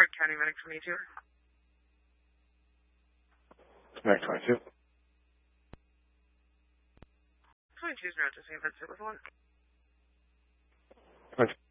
Clark County Medic 22. Medic 22. 22's note to St. Vincent with 1. 22.